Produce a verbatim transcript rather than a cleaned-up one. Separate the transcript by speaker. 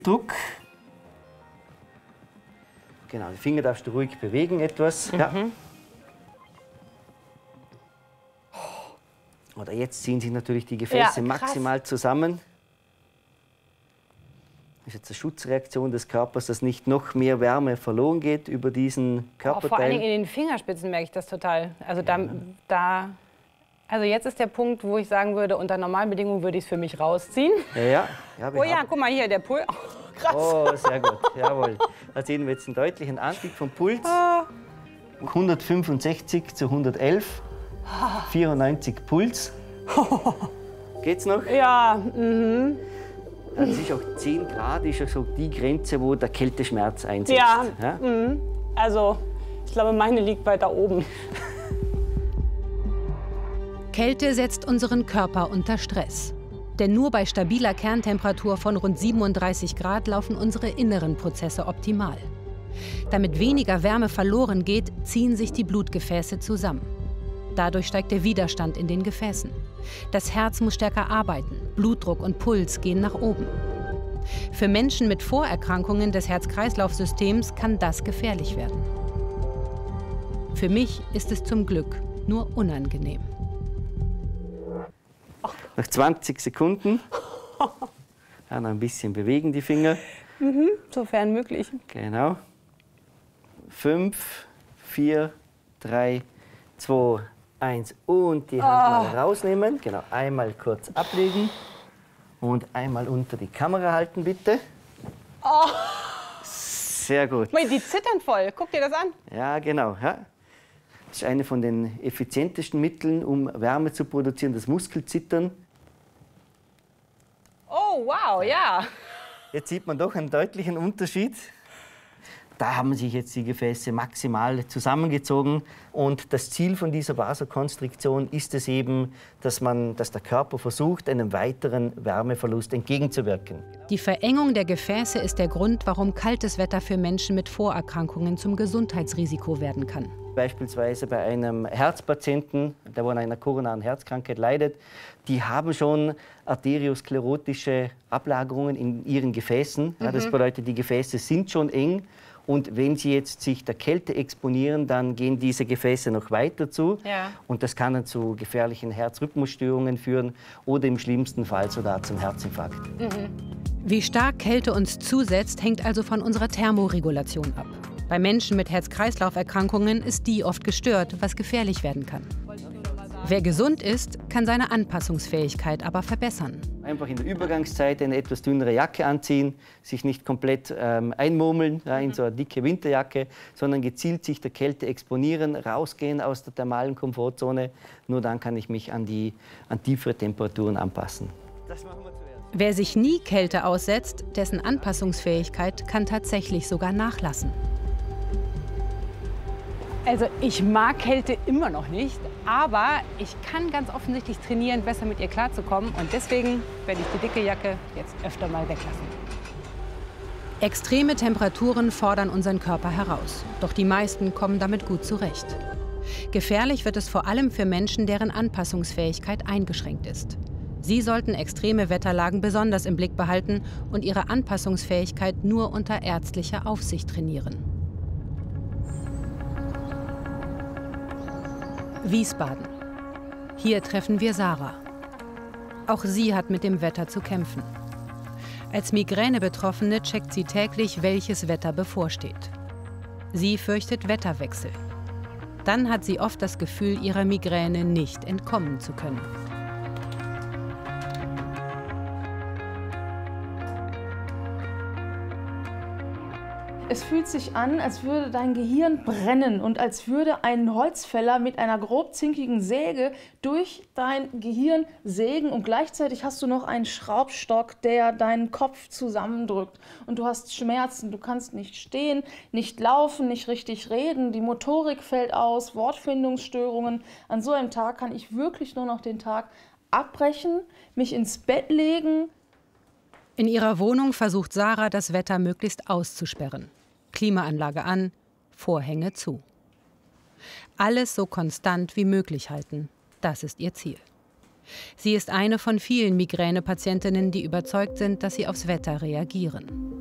Speaker 1: Druck. Genau, die Finger darfst du ruhig bewegen etwas. Mhm. Ja. Oder jetzt ziehen sich natürlich die Gefäße ja, maximal zusammen. Das ist jetzt eine Schutzreaktion des Körpers, dass nicht noch mehr Wärme verloren geht über diesen Körperteil.
Speaker 2: Oh, vor allen Dingen in den Fingerspitzen merke ich das total. Also, ja. da, da, also jetzt ist der Punkt, wo ich sagen würde, unter normalen Bedingungen würde ich es für mich rausziehen.
Speaker 1: Ja, ja. ja
Speaker 2: oh ja, guck mal hier, der Puls. Oh, krass.
Speaker 1: Oh, sehr gut, jawohl. Da sehen wir jetzt einen deutlichen Anstieg vom Puls. Oh. hundertfünfundsechzig zu hundertelf, vierundneunzig Puls. Geht's noch?
Speaker 2: Ja, mhm.
Speaker 1: Das ist auch zehn Grad, ist ja so die Grenze, wo der Kälteschmerz einsetzt.
Speaker 2: Ja,
Speaker 1: ja?
Speaker 2: Mhm. Also ich glaube, meine liegt weiter oben.
Speaker 3: Kälte setzt unseren Körper unter Stress. Denn nur bei stabiler Kerntemperatur von rund siebenunddreißig Grad laufen unsere inneren Prozesse optimal. Damit weniger Wärme verloren geht, ziehen sich die Blutgefäße zusammen. Dadurch steigt der Widerstand in den Gefäßen. Das Herz muss stärker arbeiten, Blutdruck und Puls gehen nach oben. Für Menschen mit Vorerkrankungen des Herz-Kreislauf-Systems kann das gefährlich werden. Für mich ist es zum Glück nur unangenehm.
Speaker 1: Nach zwanzig Sekunden. Ja, noch ein bisschen bewegen die Finger.
Speaker 2: Mhm, sofern möglich.
Speaker 1: Genau. Fünf, vier, drei, zwei, eins. Und die Hand oh. mal rausnehmen. Genau, einmal kurz ablegen. Und einmal unter die Kamera halten, bitte.
Speaker 2: Oh.
Speaker 1: Sehr gut.
Speaker 2: Die zittern voll. Guck dir das an.
Speaker 1: Ja, genau. Ja. Das ist eine von den effizientesten Mitteln, um Wärme zu produzieren, das Muskelzittern.
Speaker 2: Oh, wow, ja.
Speaker 1: Jetzt sieht man doch einen deutlichen Unterschied. Da haben sich jetzt die Gefäße maximal zusammengezogen. Und das Ziel von dieser Vasokonstriktion ist es eben, dass, man, dass der Körper versucht, einem weiteren Wärmeverlust entgegenzuwirken.
Speaker 3: Die Verengung der Gefäße ist der Grund, warum kaltes Wetter für Menschen mit Vorerkrankungen zum Gesundheitsrisiko werden kann.
Speaker 1: Beispielsweise bei einem Herzpatienten, der an einer koronaren Herzkrankheit leidet, die haben schon arteriosklerotische Ablagerungen in ihren Gefäßen. Mhm. Ja, das bedeutet, die Gefäße sind schon eng. Und wenn sie jetzt sich der Kälte exponieren, dann gehen diese Gefäße noch weiter zu. Ja. Und das kann dann zu gefährlichen Herzrhythmusstörungen führen oder im schlimmsten Fall sogar zum Herzinfarkt.
Speaker 3: Mhm. Wie stark Kälte uns zusetzt, hängt also von unserer Thermoregulation ab. Bei Menschen mit Herz-Kreislauf-Erkrankungen ist die oft gestört, was gefährlich werden kann. Wer gesund ist, kann seine Anpassungsfähigkeit aber verbessern.
Speaker 1: Einfach in der Übergangszeit eine etwas dünnere Jacke anziehen, sich nicht komplett ähm, einmurmeln ja, in so eine dicke Winterjacke, sondern gezielt sich der Kälte exponieren, rausgehen aus der thermalen Komfortzone. Nur dann kann ich mich an, die, an tiefere Temperaturen anpassen. Das machen wir zuerst.
Speaker 3: Wer sich nie Kälte aussetzt, dessen Anpassungsfähigkeit kann tatsächlich sogar nachlassen.
Speaker 2: Also ich mag Kälte immer noch nicht, aber ich kann ganz offensichtlich trainieren, besser mit ihr klarzukommen. Und deswegen werde ich die dicke Jacke jetzt öfter mal weglassen.
Speaker 3: Extreme Temperaturen fordern unseren Körper heraus. Doch die meisten kommen damit gut zurecht. Gefährlich wird es vor allem für Menschen, deren Anpassungsfähigkeit eingeschränkt ist. Sie sollten extreme Wetterlagen besonders im Blick behalten und ihre Anpassungsfähigkeit nur unter ärztlicher Aufsicht trainieren. Wiesbaden. Hier treffen wir Sarah. Auch sie hat mit dem Wetter zu kämpfen. Als Migräne-Betroffene checkt sie täglich, welches Wetter bevorsteht. Sie fürchtet Wetterwechsel. Dann hat sie oft das Gefühl, ihrer Migräne nicht entkommen zu können.
Speaker 4: Es fühlt sich an, als würde dein Gehirn brennen und als würde ein Holzfäller mit einer grobzinkigen Säge durch dein Gehirn sägen und gleichzeitig hast du noch einen Schraubstock, der deinen Kopf zusammendrückt und du hast Schmerzen, du kannst nicht stehen, nicht laufen, nicht richtig reden, die Motorik fällt aus, Wortfindungsstörungen. An so einem Tag kann ich wirklich nur noch den Tag abbrechen, mich ins Bett legen.
Speaker 3: In ihrer Wohnung versucht Sarah, das Wetter möglichst auszusperren. Klimaanlage an, Vorhänge zu. Alles so konstant wie möglich halten, das ist ihr Ziel. Sie ist eine von vielen Migränepatientinnen, die überzeugt sind, dass sie aufs Wetter reagieren.